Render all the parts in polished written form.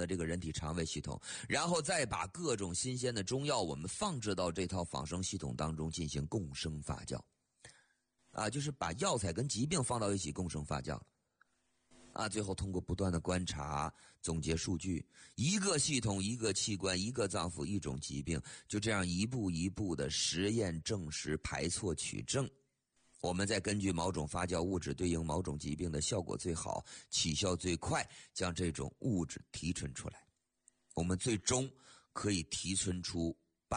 的这个人体肠胃系统，然后再把各种新鲜的中药我们放置到这套仿生系统当中进行共生发酵。就是把药材跟疾病放到一起共生发酵。最后通过不断的观察总结数据，一个系统一个器官一个脏腑一种疾病，就这样一步一步的实验证实排错取证，我们再根据某种发酵物质对应某种疾病的效果最好起效最快，将这种物质提纯出来，我们最终可以提纯出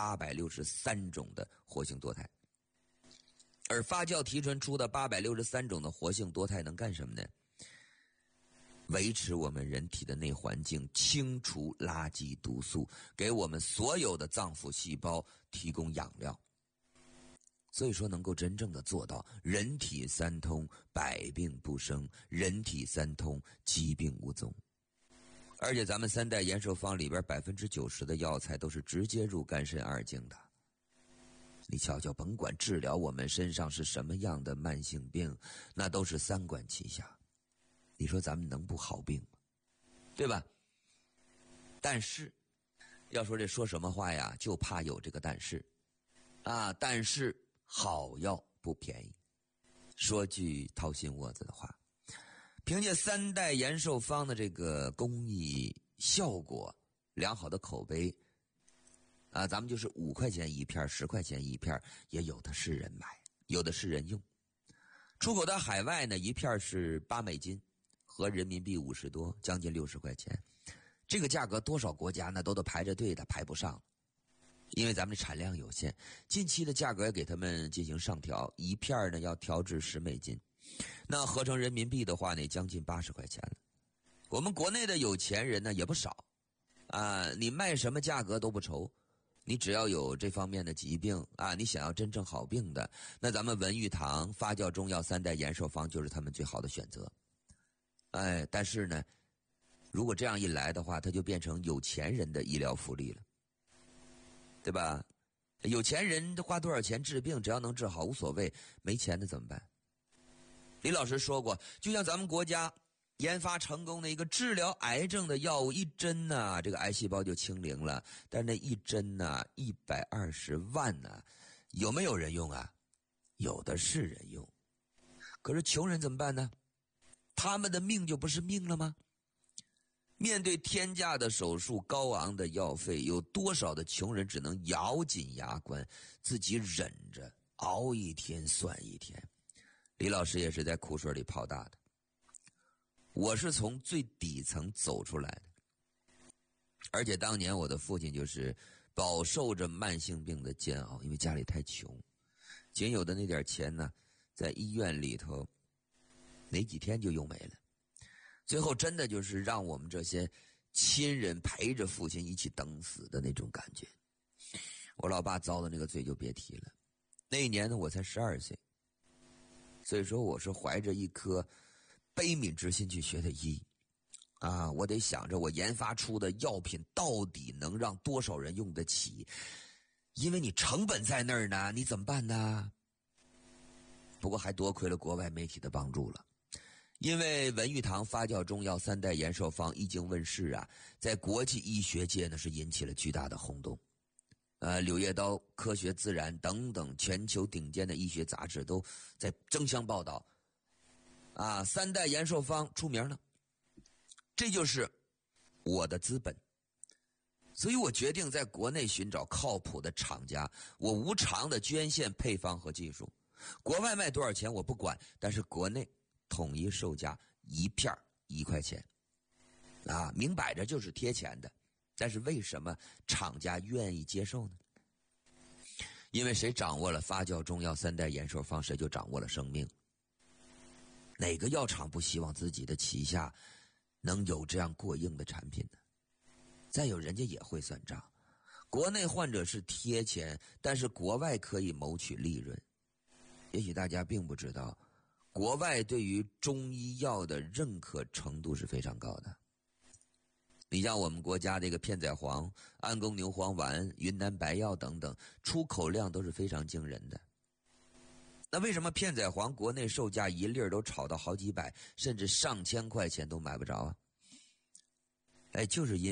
863种的活性多肽。而发酵提纯出的863种的活性多肽能干什么呢？维持我们人体的内环境，清除垃圾毒素，给我们所有的脏腑细胞提供养料。所以说能够真正的做到人体三通，百病不生，人体三通，疾病无踪。而且咱们三代延寿方里边90%的药材都是直接入肝肾二经的。你瞧瞧，甭管治疗我们身上是什么样的慢性病，那都是三管齐下。你说咱们能不好病吗？对吧？但是要说这说什么话呀，就怕有这个但是但是好药不便宜。说句掏心窝子的话，凭借三代延寿方的这个工艺效果良好的口碑咱们就是5块钱一片10块钱一片也有的是人买，有的是人用。出口到海外呢，一片是8美金，合人民币50多，将近60块钱。这个价格多少国家呢都排着队的，排不上，因为咱们的产量有限。近期的价格也给他们进行上调，一片呢要调至10美金，那合成人民币的话呢，将近80块钱了。我们国内的有钱人呢也不少你卖什么价格都不愁。你只要有这方面的疾病你想要真正好病的，那咱们文玉堂发酵中药三代延寿方就是他们最好的选择。但是呢，如果这样一来的话，它就变成有钱人的医疗福利了，对吧？有钱人花多少钱治病，只要能治好无所谓，没钱的怎么办？李老师说过，就像咱们国家研发成功的一个治疗癌症的药物，一针这个癌细胞就清零了，但是那一针120万有没有人用啊？有的是人用。可是穷人怎么办呢？他们的命就不是命了吗？面对天价的手术、高昂的药费，有多少的穷人只能咬紧牙关，自己忍着，熬一天算一天。李老师也是在苦水里泡大的。我是从最底层走出来的，而且当年我的父亲就是饱受着慢性病的煎熬，因为家里太穷，仅有的那点钱呢，在医院里头没几天就用没了。最后真的就是让我们这些亲人陪着父亲一起等死的那种感觉。我老爸遭的那个罪就别提了。那一年呢，我才12岁，所以说我是怀着一颗悲悯之心去学的医我得想着我研发出的药品到底能让多少人用得起，因为你成本在那儿呢，你怎么办呢？不过还多亏了国外媒体的帮助了，因为文玉堂发酵中药三代延寿方一经问世在国际医学界呢是引起了巨大的轰动。柳叶刀、科学自然等等全球顶尖的医学杂志都在争相报道三代延寿方出名了。这就是我的资本，所以我决定在国内寻找靠谱的厂家，我无偿的捐献配方和技术，国外卖多少钱我不管，但是国内统一售价一片1块钱明摆着就是贴钱的。但是为什么厂家愿意接受呢？因为谁掌握了发酵中药三代延寿方，谁就掌握了生命。哪个药厂不希望自己的旗下能有这样过硬的产品呢？再有，人家也会算账，国内患者是贴钱，但是国外可以谋取利润。也许大家并不知道，国外对于中医药的认可程度是非常高的。你像我们国家这个片仔癀、安宫牛黄丸、云南白药等等，出口量都是非常惊人的。那为什么片仔癀国内售价一粒都炒到好几百，甚至上千块钱都买不着就是因为